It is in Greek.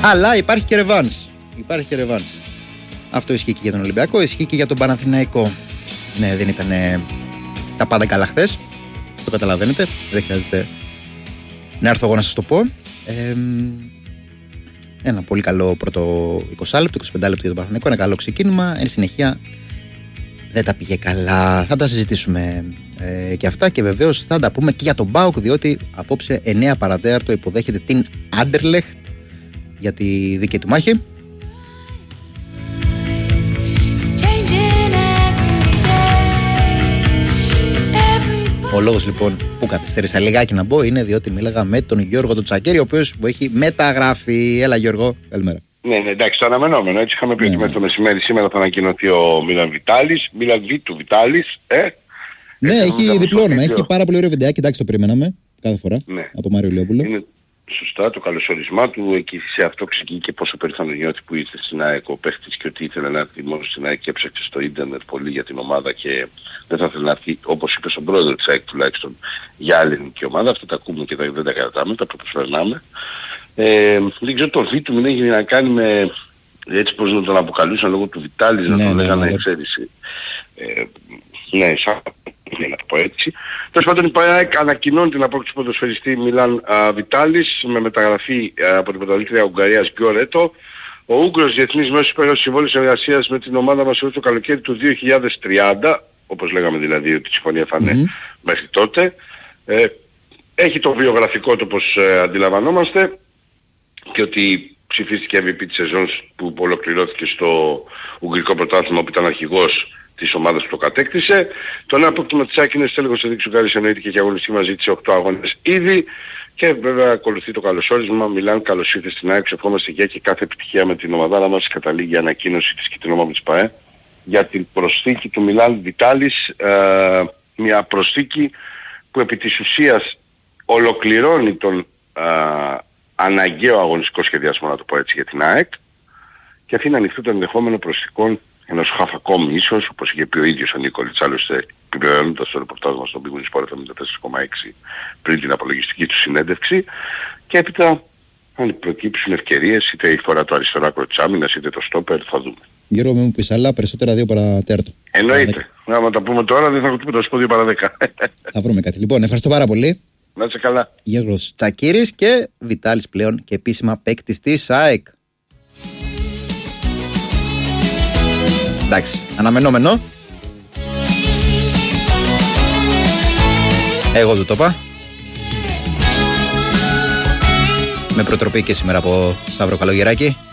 Αλλά υπάρχει και ρεβάνς. Αυτό ισχύει και για τον Ολυμπιακό, ισχύει και για τον Παναθηναϊκό. Ναι, δεν ήταν τα πάντα καλά χθες. Το καταλαβαίνετε. Δεν χρειάζεται να έρθω εγώ να σας το πω. Ένα πολύ καλό πρώτο 20 λεπτό, 25 λεπτό για τον Παναθηναϊκό. Ένα καλό ξεκίνημα. Εν συνεχεία δεν τα πήγε καλά. Θα τα συζητήσουμε και αυτά και βεβαίως θα τα πούμε και για τον ΠΑΟΚ, διότι απόψε 9 παρατέταρτο υποδέχεται την Άντερλεχτ για τη δική του μάχη. Ο λόγος λοιπόν που καθυστέρησα λιγάκι να μπω είναι διότι μίλαγα με τον Γιώργο τον Τσακέρη, ο οποίος μου έχει μεταγραφεί. Έλα Γιώργο, καλημέρα. Ναι, εντάξει, το αναμενόμενο. Έτσι είχαμε πει ότι μέσα το μεσημέρι σήμερα θα ανακοινωθεί ο Μίλαν Βι του Βιτάλης. Ναι, έχει διπλό όνομα. Έχει πάρα πολύ ωραίο βιντεάκι. Εντάξει, το περιμέναμε κάθε φορά από Μάριο Λεόπουλο. Είναι σωστά το καλωσορισμά του. Εκεί σε αυτό ξεκίνησε πόσο περήφανο νιώθει που ήρθε στην ΑΕΚ ο παίχτης και ότι ήθελε να έρθει μόνο στην ΑΕΚ και έψαξε στο ίντερνετ πολύ για την ομάδα και δεν θα ήθελε να έρθει, όπως είπε στον πρόεδρο της ΑΕΚ τουλάχιστον, για άλλη ελληνική ομάδα. Αυτό τα ακούμε και δεν τα κρατάμε, τα προσπερνάμε. Δεν ξέρω, το β' μου έχει να κάνει με έτσι πως να τον αποκαλούσαν λόγω του Βιτάλης, να τον λέγανε εξαίρεση. Ναι, σαν να το πω έτσι. Τέλος πάντων η ΠΑΕΚ ανακοινώνει την απόκτηση του ποδοσφαιριστή Μίλαν Βιτάλης με μεταγραφή από την πρωταθλήτρια Ουγγαρίας Γκιορέτο. Ο Ούγγρος διεθνής μέσος υπέγραψε συμβόλαιο συνεργασίας με την ομάδα μας το καλοκαίρι του 2030, όπως λέγαμε δηλαδή ότι η συμφωνία θα είναι μέχρι τότε. Έχει το βιογραφικό του όπως αντιλαμβανόμαστε και ότι ψηφίστηκε MVP της σεζόν που ολοκληρώθηκε στο Ουγγρικό Πρωτάθλημα που ήταν αρχηγός της ομάδας που το κατέκτησε. Το νέο απόκτημα της ΑΕΚ είναι στέλεχος της Ουγγαρίας, εννοείται και έχει αγωνιστεί μαζί της 8 αγώνες ήδη και βέβαια ακολουθεί το καλωσόρισμα. Μιλάν, καλώς ήρθες στην ΑΕΚ, ευχόμαστε για και κάθε επιτυχία με την ομαδάρα μας. Καταλήγει η ανακοίνωση της κοινωνίας της ΠΑΕ για την προσθήκη του Μίλαν Βιτάλης, μια προσθήκη που επί της ουσίας ολοκληρώνει τον αναγκαίο αγωνιστικό σχεδιασμό, να το πω έτσι, για την ΑΕΚ και αφήνει ανοιχτό το ενδεχόμενο προσθήκων ενός χαφ ακόμη ίσως, όπως είχε πει ο ίδιος ο Νίκολιτς, άλλωστε επιβεβαιώνοντας το ρεπορτάζ μας στον Big Win Sport 74,6 πριν την απολογιστική του συνέντευξη και έπειτα αν προκύψουν ευκαιρίες είτε η φορά του αριστερό άκρο της άμυνας είτε το στόπερ θα δούμε. Γιώργο μου πεις αλλά περισσότερα 2 παρατέταρτο. Εννοείται. Άμα τα πούμε τώρα δεν θα έχω τίποτα, θα σου πω 2 παρά 10. Θα βρούμε κάτι. Λοιπόν, ευχαριστώ πάρα πολύ. Να είσαι καλά. Γιώργος Τσακύρης και Βιτάλης πλέον και επίσημα παίκτης της ΑΕΚ. Εντάξει, αναμενόμενο. Εγώ του το είπα. Με προτροπή και σήμερα από Σταύρο Καλογεράκη.